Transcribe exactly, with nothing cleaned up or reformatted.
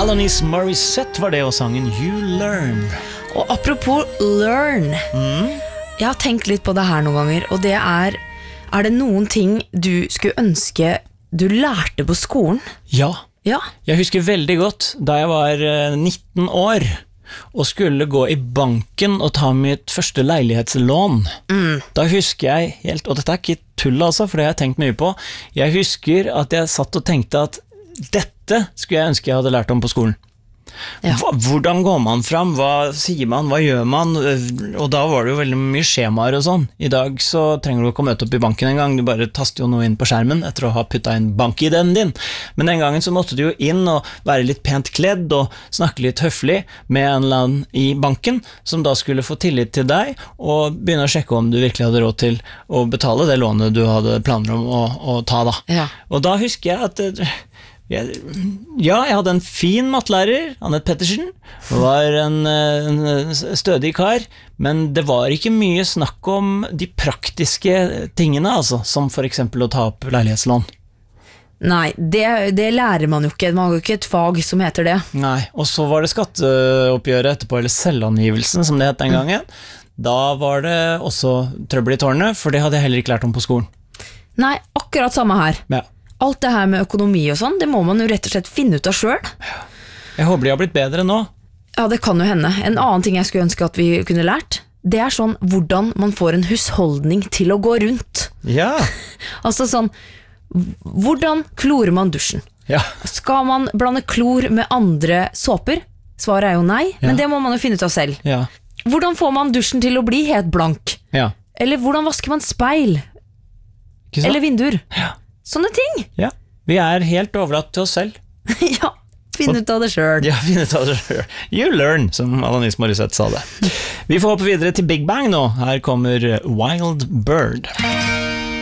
Alanis Morissette var det, og sangen You Learn. Og apropos learn, mm. jeg har tenkt litt på det her noen ganger, og det er, er det noen ting du skulle ønske du lærte på skolen? Ja, ja. Jeg husker veldig godt da jeg var nitten år, og skulle gå i banken og ta mitt første leilighetslån. Mm. Da husker jeg helt, og dette er ikke tull altså, for det har jeg tenkt mye på, jeg husker at jeg satt og tenkte at dette skulle jeg ønske jeg hadde lært om på skolen. Ja. Hvordan går man fram? Hva sier man? Hva gjør man? Og da var det jo veldig mye skjemaer og sånn. I dag så trenger du ikke å møte opp i banken en gang, du bare taster jo noe inn på skjermen etter å ha puttet inn bank-I D-en din. Men den gangen så måtte du jo inn og være litt pent kledd og snakke litt høflig med en eller annen i banken, som da skulle få tillit til deg og begynne å sjekke om du virkelig hadde råd til å betale det lånet du hadde planer om å, å ta da. Ja. Og da husker jeg at Jeg, ja, jeg hadde en fin mattelærer, Annette Pettersen, var en, en stødig kar, men det var ikke mye snakk om de praktiske tingene, altså, som for eksempel å ta opp leilighetslån. Nei, det, det lærer man jo ikke, man har jo ikke et fag som heter det. Nei, og så var det skatteoppgjøret etterpå, eller selvangivelsen, som det het den gangen. Da var det også trøbbel i tårnet, for det hadde jeg heller ikke lært om på skolen. Nei, akkurat samme her. Ja. Alt det her med økonomi og sånn, det må man jo rett og slett finne ut av selv. Jeg håper de har blitt bedre nå. Ja, det kan jo hende. En annen ting jeg skulle ønske at vi kunne lært, det er sånn hvordan man får en husholdning til å gå rundt. Ja. Altså sånn, hvordan klorer man dusjen? Ja. Skal man blande klor med andre såper? Svaret er jo nei, ja. Men det må man jo finne ut av selv. Ja. Hvordan får man dusjen til å bli helt blank? Ja. Eller hvordan vasker man speil? Eller vinduer? Ja. Sånne ting. Ja, vi er helt overlatt til oss selv. Ja, finn ut av det selv. Ja, finn ut av det selv. You learn, som Alanis Morissette sa det. Vi får hoppe videre til Big Bang nå. Her kommer Wild Bird.